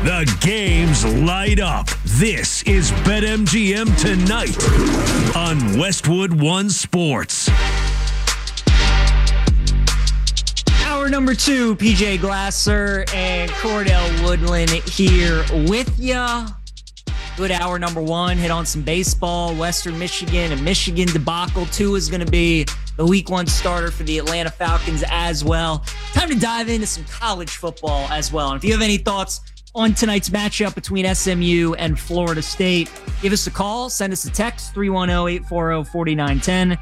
The games light up. This is BetMGM Tonight on Westwood One Sports. Hour number 2, PJ Glasser and Cordell Woodland here with ya. Good hour number 1. Hit on some baseball, Western Michigan and Michigan debacle. 2 is going to be the week 1 starter for the Atlanta Falcons as well. Time to dive into some college football as well. And if you have any thoughts on tonight's matchup between SMU and Florida State, give us a call. Send us a text, 310-840-4910,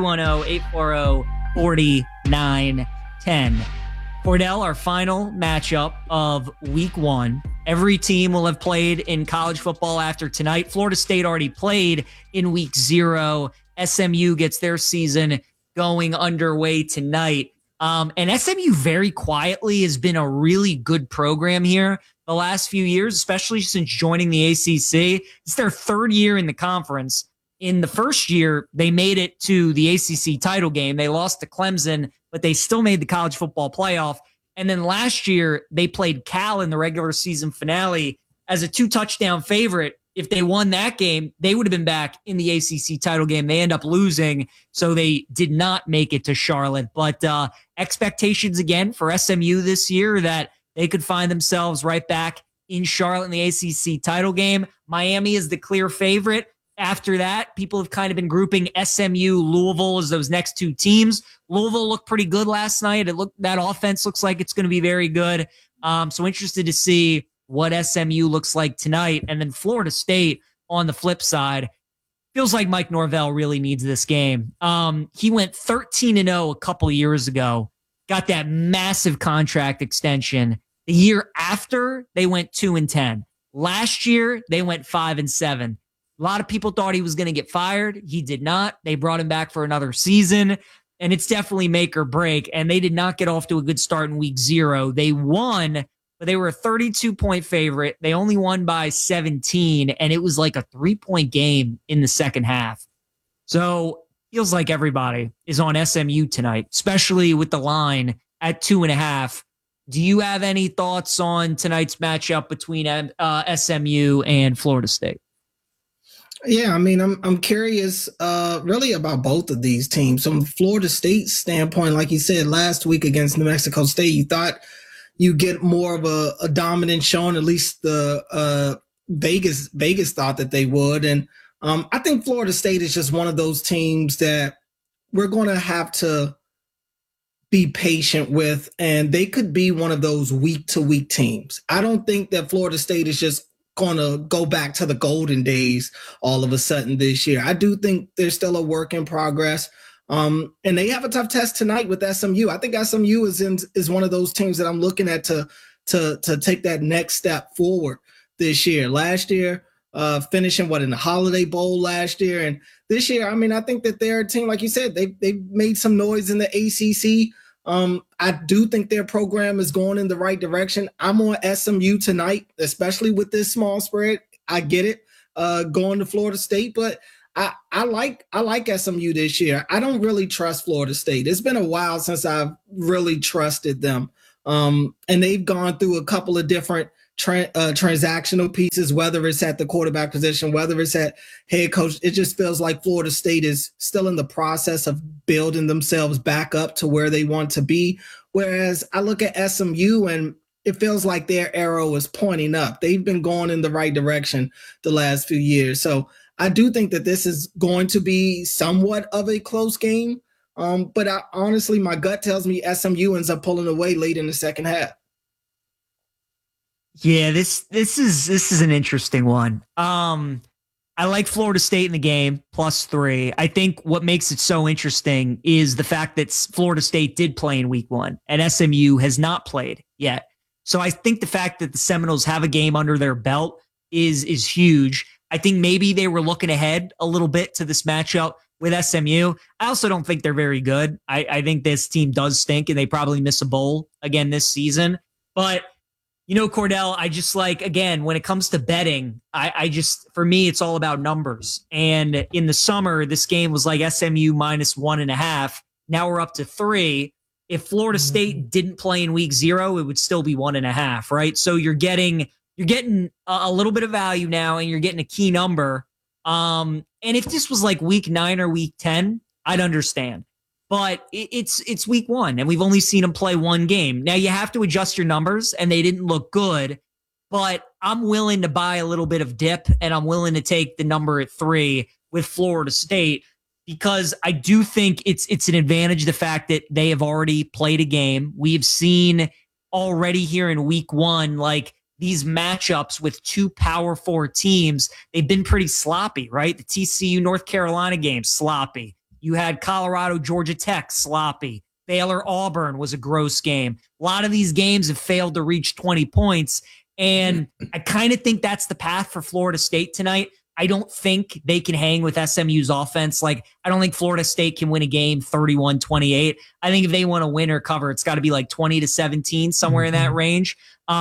310-840-4910. Cordell, our final matchup of week 1. Every team will have played in college football after tonight. Florida State already played in week 0. SMU gets their season going underway tonight. And SMU very quietly has been a really good program here the last few years, especially since joining the ACC. It's their 3rd year in the conference. In the first year, they made it to the ACC title game. They lost to Clemson, but they still made the college football playoff. And then last year, they played Cal in the regular season finale as a 2-touchdown favorite. If they won that game, they would have been back in the ACC title game. They end up losing, so they did not make it to Charlotte. But expectations again for SMU this year that they could find themselves right back in Charlotte in the ACC title game. Miami is the clear favorite. After that, people have kind of been grouping SMU, Louisville as those next 2 teams. Louisville looked pretty good last night. That offense looks like it's going to be very good. So interested to see what SMU looks like tonight. And then Florida State on the flip side. Feels like Mike Norvell really needs this game. He went 13-0 a couple of years ago, got that massive contract extension. The year after, they went 2-10. Last year, they went 5-7. A lot of people thought he was going to get fired. He did not. They brought him back for another season, and it's definitely make or break. And they did not get off to a good start in week 0. They won, but they were a 32-point favorite. They only won by 17, and it was like a 3-point game in the second half. So feels like everybody is on SMU tonight, especially with the line at 2.5. Do you have any thoughts on tonight's matchup between SMU and Florida State? Yeah, I mean, I'm curious really about both of these teams. From Florida State's standpoint, like you said, last week against New Mexico State, you thought you get more of a dominant showing, at least the Vegas thought that they would. And I think Florida State is just one of those teams that we're going to have to be patient with, and they could be one of those week-to-week teams. I don't think that Florida State is just going to go back to the golden days all of a sudden this year. I do think there's still a work in progress. And they have a tough test tonight with SMU. I think SMU is one of those teams that I'm looking at to take that next step forward this year. Last year, finishing in the Holiday Bowl last year, and this year, I mean, I think that they're a team, like you said, they've made some noise in the ACC. I do think their program is going in the right direction. I'm on SMU tonight, especially with this small spread. I get it, going to Florida State, but I like SMU this year. I don't really trust Florida State. It's been a while since I've really trusted them. And they've gone through a couple of different transactional pieces, whether it's at the quarterback position, whether it's at head coach. It just feels like Florida State is still in the process of building themselves back up to where they want to be. Whereas I look at SMU and it feels like their arrow is pointing up. They've been going in the right direction the last few years. So I do think that this is going to be somewhat of a close game. But honestly, my gut tells me SMU ends up pulling away late in the second half. Yeah, this is an interesting one. I like Florida State in the game, +3. I think what makes it so interesting is the fact that Florida State did play in week 1 and SMU has not played yet. So I think the fact that the Seminoles have a game under their belt is huge. I think maybe they were looking ahead a little bit to this matchup with SMU. I also don't think they're very good. I think this team does stink and they probably miss a bowl again this season. But you know, Cordell, I just like, again, when it comes to betting, for me, it's all about numbers. And in the summer, this game was like SMU -1.5. Now we're up to 3. If Florida State didn't play in week 0, it would still be 1.5, right? So you're getting you're getting a little bit of value now, and you're getting a key number. And if this was like week 9 or week 10, I'd understand. But it's week 1, and we've only seen them play one game. Now, you have to adjust your numbers, and they didn't look good. But I'm willing to buy a little bit of dip, and I'm willing to take the number at 3 with Florida State, because I do think it's an advantage, the fact that they have already played a game. We've seen already here in week 1, like, these matchups with 2 Power 4 teams, they've been pretty sloppy, right? The TCU North Carolina game, sloppy. You had Colorado Georgia Tech, sloppy. Baylor Auburn was a gross game. A lot of these games have failed to reach 20 points. And I kind of think that's the path for Florida State tonight. I don't think they can hang with SMU's offense. Like, I don't think Florida State can win a game 31-28. I think if they want to win or cover, it's got to be like 20-17, somewhere in that range.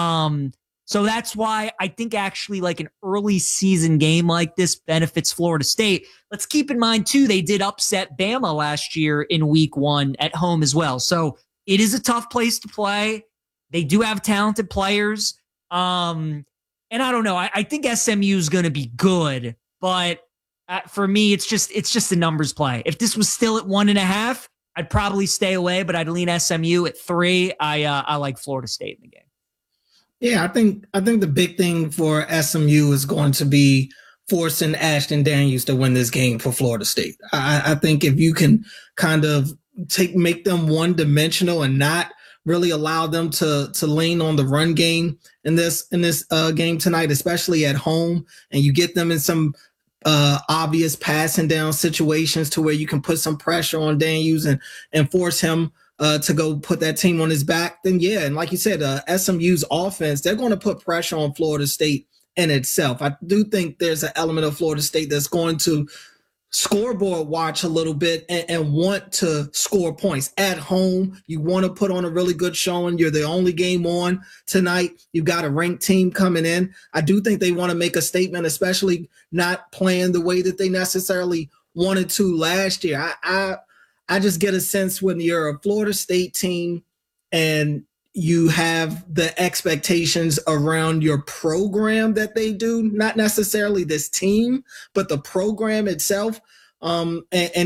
So that's why I think actually like an early season game like this benefits Florida State. Let's keep in mind, too, they did upset Bama last year in week 1 at home as well. So it is a tough place to play. They do have talented players. And I don't know. I think SMU is going to be good, but for me, it's just a numbers play. If this was still at 1.5, I'd probably stay away, but I'd lean SMU at 3. I like Florida State in the game. Yeah, I think the big thing for SMU is going to be forcing Ashton Daniels to win this game for Florida State. I think if you can kind of make them one-dimensional and not really allow them to lean on the run game in this game tonight, especially at home, and you get them in some obvious passing down situations to where you can put some pressure on Daniels and force him to go put that team on his back, then yeah. And like you said, SMU's offense, they're going to put pressure on Florida State in itself. I do think there's an element of Florida State that's going to scoreboard watch a little bit and want to score points. At home, you want to put on a really good showing. You're the only game on tonight. You've got a ranked team coming in. I do think they want to make a statement, especially not playing the way that they necessarily wanted to last year. I just get a sense when you're a Florida State team and you have the expectations around your program that they do, not necessarily this team, but the program itself. You're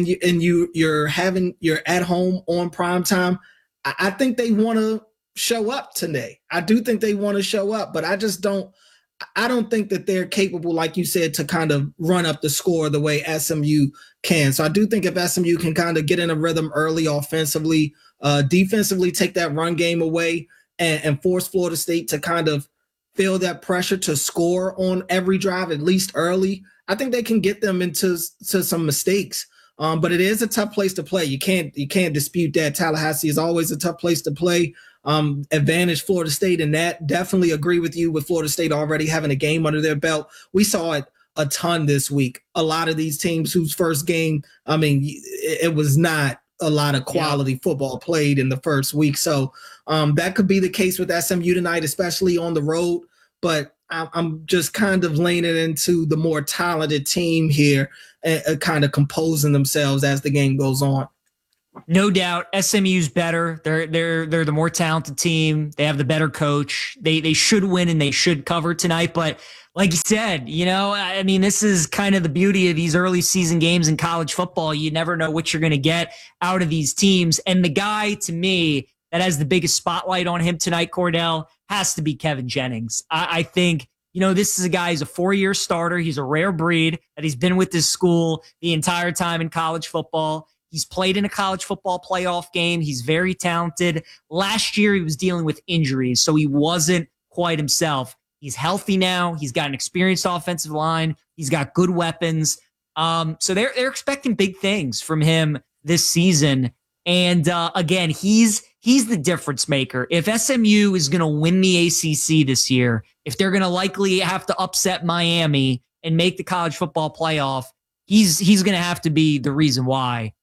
at home on prime time. I think they want to show up today. I do think they want to show up, but I don't think that they're capable, like you said, to kind of run up the score the way SMU can. So I do think if SMU can kind of get in a rhythm early offensively, defensively, take that run game away and force Florida State to kind of feel that pressure to score on every drive, at least early, I think they can get them into some mistakes. But it is a tough place to play. You can't dispute that. Tallahassee is always a tough place to play. Advantage Florida State in that. Definitely agree with you with Florida State already having a game under their belt. We saw it a ton this week. A lot of these teams whose first game, I mean, it was not a lot of quality football played in the first week. So that could be the case with SMU tonight, especially on the road. But I'm just kind of leaning into the more talented team here and kind of composing themselves as the game goes on. No doubt, SMU's better. They're the more talented team. They have the better coach. They should win and they should cover tonight. But like you said, I mean, this is kind of the beauty of these early season games in college football. You never know what you're going to get out of these teams. And the guy, to me, that has the biggest spotlight on him tonight, Cordell, has to be Kevin Jennings. I think, this is a guy who's a 4-year starter. He's a rare breed that he's been with this school the entire time in college football. He's played in a college football playoff game. He's very talented. Last year, he was dealing with injuries, so he wasn't quite himself. He's healthy now. He's got an experienced offensive line. He's got good weapons. So they're expecting big things from him this season. And again, he's the difference maker. If SMU is going to win the ACC this year, if they're going to likely have to upset Miami and make the college football playoff, he's going to have to be the reason why.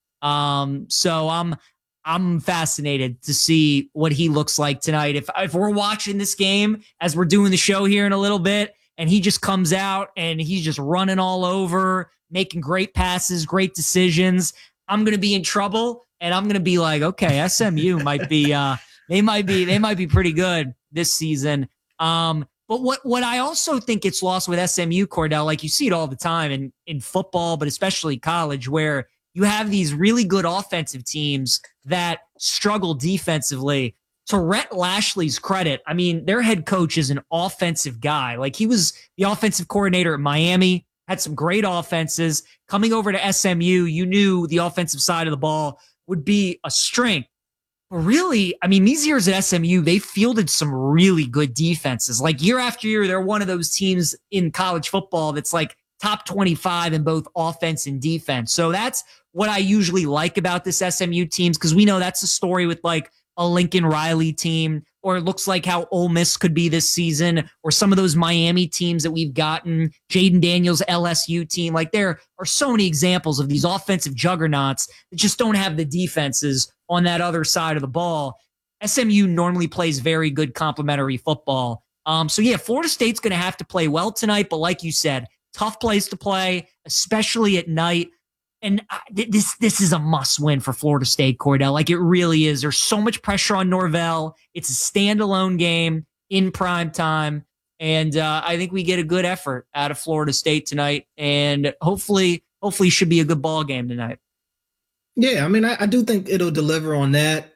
So I'm fascinated to see what he looks like tonight. If we're watching this game as we're doing the show here in a little bit, and he just comes out and he's just running all over, making great passes, great decisions, I'm going to be in trouble. And I'm going to be like, okay, SMU might be, they might be pretty good this season. But what I also think gets lost with SMU, Cordell, like you see it all the time in football, but especially college, where you have these really good offensive teams that struggle defensively. To Rhett Lashley's credit, I mean, their head coach is an offensive guy. Like, he was the offensive coordinator at Miami, had some great offenses. Coming over to SMU, you knew the offensive side of the ball would be a strength. But really, I mean, these years at SMU, they fielded some really good defenses. Like, year after year, they're one of those teams in college football that's like top 25 in both offense and defense. So that's what I usually like about this SMU teams, because we know that's the story with like a Lincoln Riley team, or it looks like how Ole Miss could be this season, or some of those Miami teams that we've gotten, Jaden Daniels' LSU team. Like, there are so many examples of these offensive juggernauts that just don't have the defenses on that other side of the ball. SMU normally plays very good complementary football. So yeah, Florida State's going to have to play well tonight, but like you said, tough place to play, especially at night. And this is a must win for Florida State, Cordell. Like, it really is. There's so much pressure on Norvell. It's a standalone game in prime time. And I think we get a good effort out of Florida State tonight. And hopefully should be a good ball game tonight. Yeah, I mean, I do think it'll deliver on that.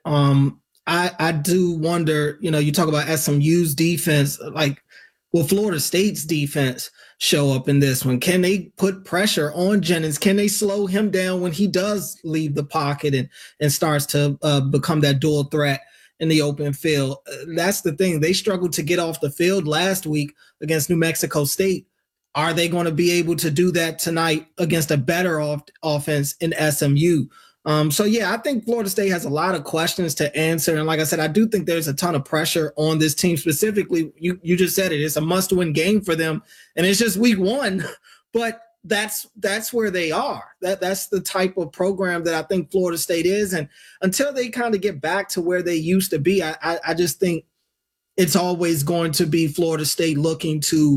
I do wonder, you talk about SMU's defense, like, will Florida State's defense show up in this one? Can they put pressure on Jennings? Can they slow him down when he does leave the pocket and starts to become that dual threat in the open field? That's the thing. They struggled to get off the field last week against New Mexico State. Are they going to be able to do that tonight against a better offense in SMU? So, yeah, I think Florida State has a lot of questions to answer. And like I said, I do think there's a ton of pressure on this team specifically. You just said it. It's a must-win game for them. And it's just week one. But that's where they are. That's the type of program that I think Florida State is. And until they kind of get back to where they used to be, I just think it's always going to be Florida State looking to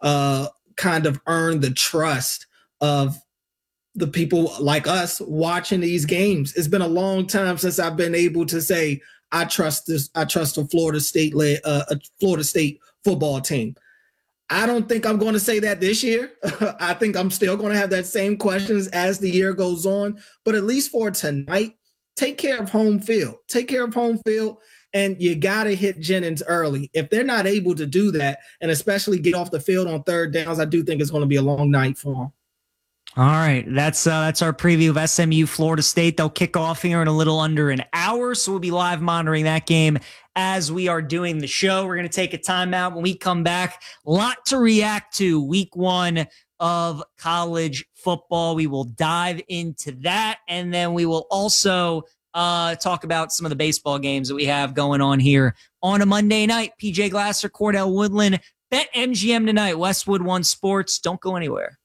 kind of earn the trust of the people like us watching these games. It's been a long time since I've been able to say I trust a Florida State football team. I don't think I'm going to say that this year. I think I'm still going to have that same questions as the year goes on. But at least for tonight, take care of home field. Take care of home field, and you got to hit Jennings early. If they're not able to do that, and especially get off the field on third downs, I do think it's going to be a long night for them. All right, that's our preview of SMU Florida State. They'll kick off here in a little under an hour, so we'll be live monitoring that game as we are doing the show. We're going to take a timeout. When we come back, a lot to react to week one of college football. We will dive into that, and then we will also talk about some of the baseball games that we have going on here on a Monday night. PJ Glasser, Cordell Woodland, BetMGM tonight, Westwood One Sports. Don't go anywhere.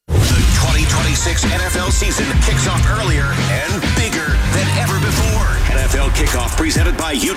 2026 NFL season kicks off earlier and bigger than ever before. NFL Kickoff presented by